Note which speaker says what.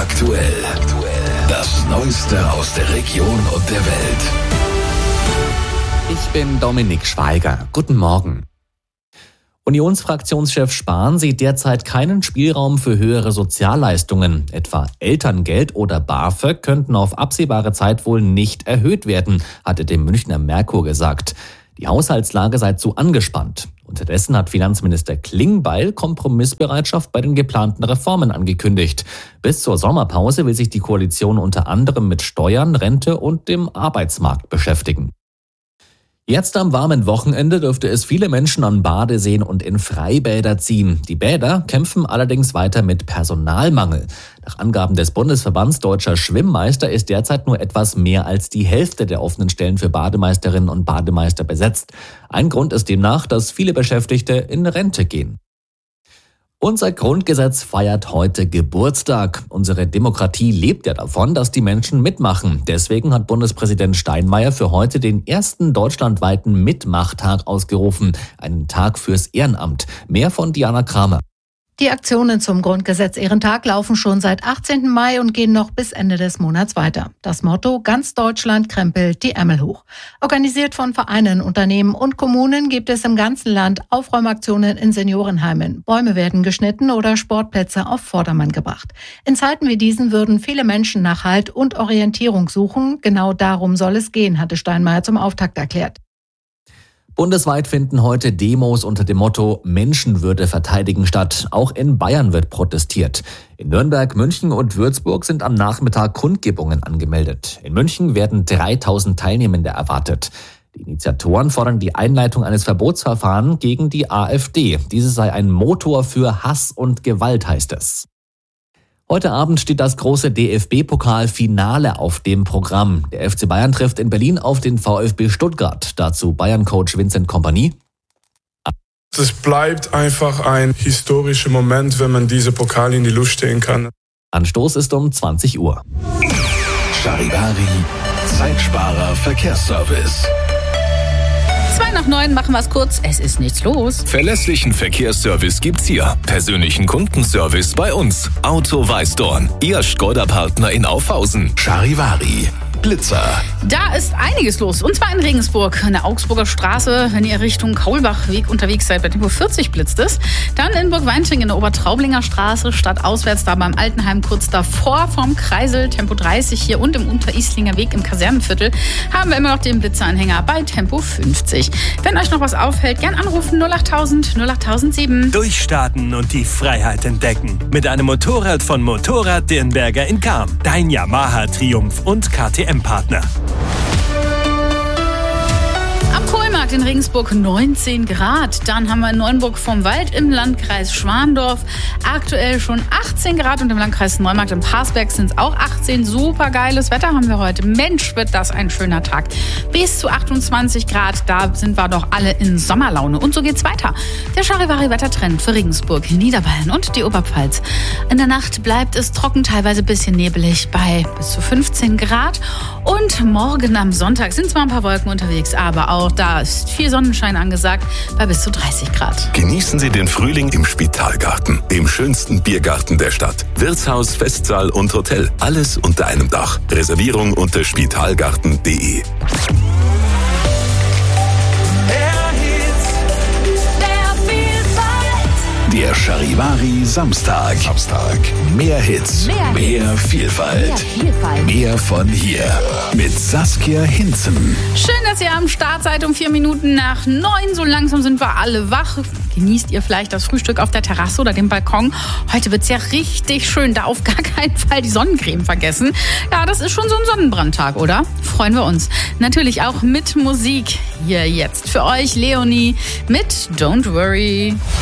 Speaker 1: aktuell. Das Neueste aus der Region und der Welt.
Speaker 2: Ich bin Dominik Schweiger. Guten Morgen. Unionsfraktionschef Spahn sieht derzeit keinen Spielraum für höhere Sozialleistungen. Etwa Elterngeld oder BAföG könnten auf absehbare Zeit wohl nicht erhöht werden, hatte dem Münchner Merkur gesagt. Die Haushaltslage sei zu angespannt. Unterdessen hat Finanzminister Klingbeil Kompromissbereitschaft bei den geplanten Reformen angekündigt. Bis zur Sommerpause will sich die Koalition unter anderem mit Steuern, Rente und dem Arbeitsmarkt beschäftigen. Jetzt am warmen Wochenende dürfte es viele Menschen an Badeseen und in Freibäder ziehen. Die Bäder kämpfen allerdings weiter mit Personalmangel. Nach Angaben des Bundesverbands Deutscher Schwimmmeister ist derzeit nur etwas mehr als die Hälfte der offenen Stellen für Bademeisterinnen und Bademeister besetzt. Ein Grund ist demnach, dass viele Beschäftigte in Rente gehen. Unser Grundgesetz feiert heute Geburtstag. Unsere Demokratie lebt ja davon, dass die Menschen mitmachen. Deswegen hat Bundespräsident Steinmeier für heute den ersten deutschlandweiten Mitmachtag ausgerufen. Einen Tag fürs Ehrenamt. Mehr von Diana Kramer.
Speaker 3: Die Aktionen zum Grundgesetz-Ehrentag laufen schon seit 18. Mai und gehen noch bis Ende des Monats weiter. Das Motto: Ganz Deutschland krempelt die Ärmel hoch. Organisiert von Vereinen, Unternehmen und Kommunen gibt es im ganzen Land Aufräumaktionen in Seniorenheimen. Bäume werden geschnitten oder Sportplätze auf Vordermann gebracht. In Zeiten wie diesen würden viele Menschen nach Halt und Orientierung suchen. Genau darum soll es gehen, hatte Steinmeier zum Auftakt erklärt.
Speaker 2: Bundesweit finden heute Demos unter dem Motto Menschenwürde verteidigen statt. Auch in Bayern wird protestiert. In Nürnberg, München und Würzburg sind am Nachmittag Kundgebungen angemeldet. In München werden 3000 Teilnehmende erwartet. Die Initiatoren fordern die Einleitung eines Verbotsverfahrens gegen die AfD. Dieses sei ein Motor für Hass und Gewalt, heißt es. Heute Abend steht das große DFB-Pokal-Finale auf dem Programm. Der FC Bayern trifft in Berlin auf den VfB Stuttgart. Dazu Bayern-Coach Vincent Kompany.
Speaker 4: Es bleibt einfach ein historischer Moment, wenn man diese Pokal in die Luft stehen kann.
Speaker 2: Anstoß ist um 20 Uhr.
Speaker 1: Charivari, Zeitsparer Verkehrsservice.
Speaker 5: 8:02 machen wir es kurz. Es ist nichts los.
Speaker 1: Verlässlichen Verkehrsservice gibt's hier. Persönlichen Kundenservice bei uns. Auto Weißdorn. Ihr Skoda-Partner in Aufhausen. Charivari. Blitzer.
Speaker 5: Da ist einiges los. Und zwar in Regensburg, an der Augsburger Straße. Wenn ihr Richtung Kaulbachweg unterwegs seid, bei Tempo 40 blitzt es. Dann in Burgweinting in der Obertraublinger Straße, stadtauswärts da beim Altenheim, kurz davor vom Kreisel, Tempo 30 hier und im Unterieslinger Weg im Kasernenviertel haben wir immer noch den Blitzeranhänger bei Tempo 50. Wenn euch noch was auffällt, gern anrufen 08000 08007.
Speaker 6: Durchstarten und die Freiheit entdecken. Mit einem Motorrad von Motorrad Dirnberger in Cham. Dein Yamaha Triumph und KTM-Partner.
Speaker 5: Am Kohlmarkt in Regensburg 19 Grad. Dann haben wir in Neuenburg vom Wald im Landkreis Schwandorf aktuell schon 18 Grad und im Landkreis Neumarkt im Parsberg sind es auch 18. Super geiles Wetter haben wir heute. Mensch, wird das ein schöner Tag. Bis zu 28 Grad, da sind wir doch alle in Sommerlaune. Und so geht's weiter. Der Charivari-Wettertrend für Regensburg, Niederbayern und die Oberpfalz. In der Nacht bleibt es trocken, teilweise ein bisschen nebelig bei bis zu 15 Grad. Und morgen am Sonntag sind zwar ein paar Wolken unterwegs, aber auch da ist viel Sonnenschein angesagt bei bis zu 30 Grad.
Speaker 1: Genießen Sie den Frühling im Spitalgarten, dem schönsten Biergarten der Stadt. Wirtshaus, Festsaal und Hotel, alles unter einem Dach. Reservierung unter spitalgarten.de. Der Charivari Samstag. Mehr Hits, mehr Vielfalt. Mehr von hier. Mit Saskia Hinzen.
Speaker 5: Schön, dass ihr am Start seid um 4 Minuten nach 9. So langsam sind wir alle wach. Genießt ihr vielleicht das Frühstück auf der Terrasse oder dem Balkon. Heute wird's ja richtig schön. Da auf gar keinen Fall die Sonnencreme vergessen. Ja, das ist schon so ein Sonnenbrandtag, oder? Freuen wir uns. Natürlich auch mit Musik. Hier jetzt für euch Leonie mit Don't Worry.